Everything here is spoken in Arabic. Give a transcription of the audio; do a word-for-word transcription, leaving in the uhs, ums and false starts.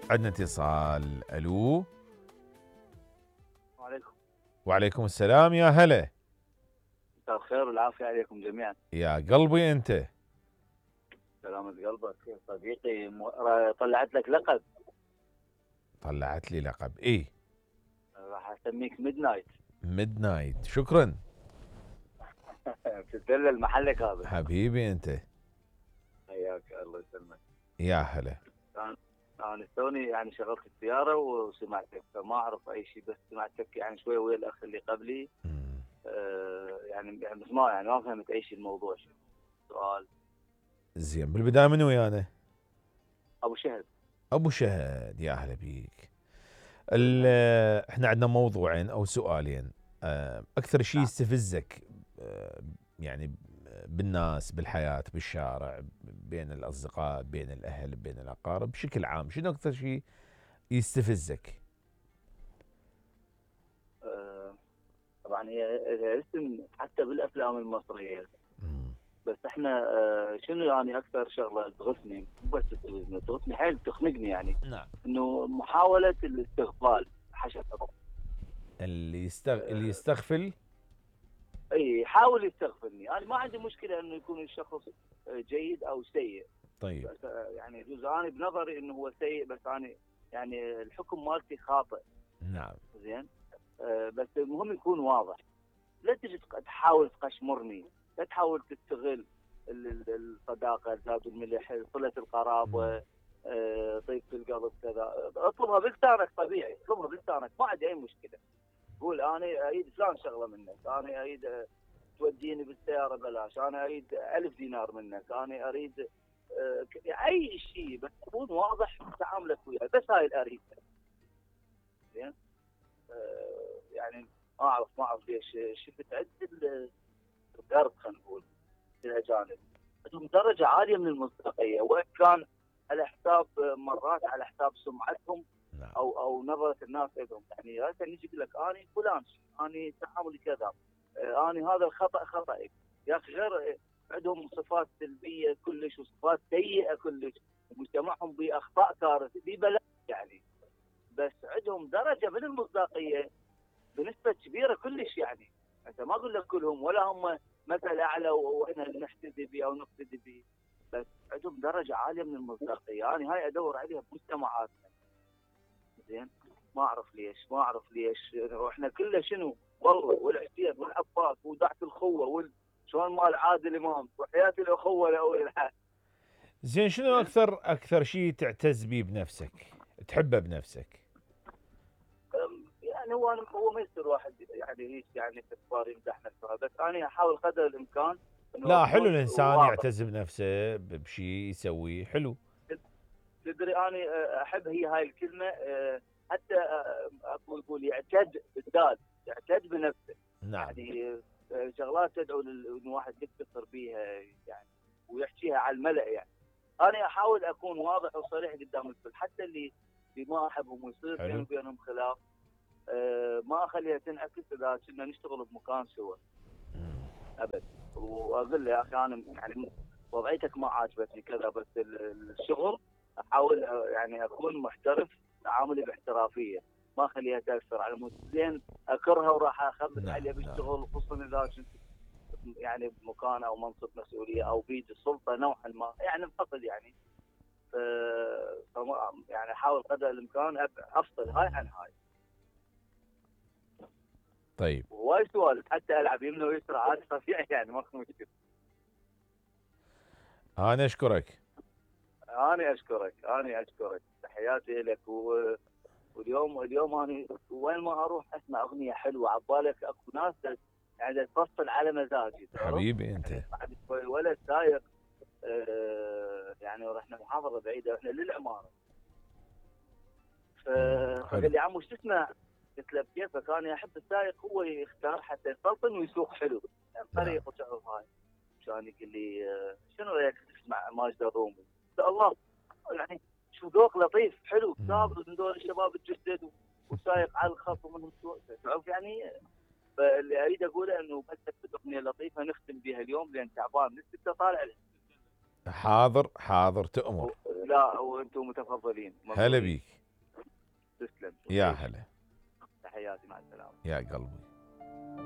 عندنا اتصال. الو. وعليكم. وعليكم السلام، يا هلا. مساء الخير والعافية عليكم جميعا. يا قلبي انت. سلامة قلبك يا صديقي. م... را- طلعت لك لقب. طلعت لي لقب ايه؟ راح اسميك ميد نايت. ميد نايت، شكرا بتتدلل محلك هذا. حبيبي انت. حياك الله يسلمك. يا هلا. انا انا توني يعني شغلت السيارة وسمعتك، فما اعرف اي شيء، بس سمعتك يعني شوي ويا الاخ اللي قبلي. مم. آه يعني يعني بس ما يعني ما فهمت اي شيء الموضوع. شو سؤال؟ زين، بالبداية من ويانا؟ ابو شهد. ابو شهد، يا هلا بيك. ال- احنا عندنا موضوعين او سؤالين. آه، اكثر شيء نعم. يستفزك آه، يعني بالناس، بالحياة، بالشارع، بين الاصدقاء، بين الاهل، بين الاقارب، بشكل عام، شنو اكثر شيء يستفزك؟ آه طبعا هي هي اسم حتى بالافلام المصرية. مم. بس احنا آه، شنو يعني اكثر شغله تغثني، مو بس تغثني، تغثني حيل، تخنقني يعني. نعم. انه محاوله الاستغفال حشد. اللي يستغ... اللي آه، يستغفل. اي يحاول يستغفلني. انا ما عندي مشكله انه يكون الشخص آه، جيد او سيء. طيب. بس آه، يعني يجوز انا بنظري انه هو سيء، بس انا يعني الحكم مالتي خاطئ. نعم. زين. آه، بس المهم يكون واضح. لا تجي تق- تحاول تقشمرني، لا تحاول تستغل ال- ال- الصداقه، زاد الملح، صله مم. القرابه، آه، طيبه القلب كذا. اطلبها بلسانك طبيعي، اطلبها بلسانك، ما عندي اي مشكله. قول انا اريد فلان شغله منك، انا اريد آه، توديني بالسياره بلاش، انا اريد ألف دينار منك، انا اريد آه، ك- اي شيء، بس تكون واضح في تعاملك وياي. بس هاي اللي اريدها. زين. آه، يعني ما اعرف ما اعرف ليش شفت عدة الغرب، خلينا نقول الاجانب عندهم درجه عاليه من المصداقيه، وان كان على حساب مرات على حساب سمعتهم نعم. او او نظره الناس لهم. يعني هسه يجي يقول لك انا فلان، انا تعاملي كذا، آه، انا هذا الخطا خطأي. يا اخي غير عندهم صفات سلبيه كلش وصفات سيئه كلش، ومجتمعهم باخطاء كارثيه ببلاش يعني. بس عندهم درجه من المصداقيه بنسبه كبيره كلش يعني. انت ما اقول لك كلهم ولا هم مثل اعلى واحنا نحتذي به او نقتدي به، بس عندهم درجه عاليه من المصداقيه. انا يعني هاي ادور عليها بمجتمعاتنا. زين. ما اعرف ليش ما اعرف ليش واحنا كله شنو والله، والحسين والعباس ودعة الخوه وال شلون مال عادل امام وحياه الاخوه لاولي الحق. زين، شنو زين. اكثر اكثر شيء تعتز به بنفسك، تحبه بنفسك؟ أم، يعني هو أنا- هو ما يصير واحد يعني يعيش يعني في كبار يمدح نفسه، بس انا احاول قدر الامكان انه لا، حلو اكون الانسان واضح. يعتز بنفسه بشيء يسويه، حلو. تدري انا احب هي هاي الكلمه. أه، حتى أه، اقول يقول يعتد بالذات، يعتد بنفسه. نعم. يعني أه، شغلات تدعو لل- ان واحد يفتخر بيها يعني، ويحكيها على الملأ يعني. انا احاول اكون واضح وصريح قدام الكل، حتى اللي اللي ما احبهم ويصير بيني حلو. وبينهم خلاف. أه، ما اخليها تنعكس اذا كنا نشتغل بمكان سوا مم. ابد. واقول له يا اخي انا يعني وضعيتك ما عاجبتني كذا، بس ال- الشغل احاول يعني اكون محترف، تعاملي باحترافيه، ما اخليها تاثر على مود زين اكرهها وراح اخبط نعم. عليها نعم. بالشغل، خصوصا اذا كنت يعني بمكان او منصب مسؤوليه او بيد السلطه نوعا ما يعني انفصل يعني. ف فما- يعني احاول قدر الامكان أب- افصل هاي عن هاي. طيب. وهواي سوالف، حتى العب يمنى ويسرى عادي طبيعي يعني، ماكو مشكله. انا اشكرك. انا اشكرك انا اشكرك تحياتي لك. و... واليوم اليوم انا وين ما اروح اسمع اغنيه حلوه عبالك. اكو ناس يعني تفصل على مزاجي، تعرف حبيبي انت. يعني. بعد شوي ولد سايق، آه يعني رحنا محافظه بعيده، رحنا للعماره. ف... مم. حلو. فقال لي عمو شو تسمع؟ قلت له بكيفك، انا احب السايق هو يختار حتى يسلطن ويسوق حلو نعم. طريق وتعرف هاي. كان يقول لي آه، شنو رايك تسمع ماجد الرومي؟ قلت الله يعني شو ذوق لطيف حلو، مم. ثابت من دول الشباب الجدد وسايق على الخط ومنهم تعرف يعني. فاللي اريد اقوله انه بس اغنيه لطيفه نختم بها اليوم لان تعبان لسه طالع. حاضر حاضر، تؤمر. لا وانتم متفضلين هلا ممنونين. بيك. يا هلا. تحياتي، مع السلامه. يا قلبي.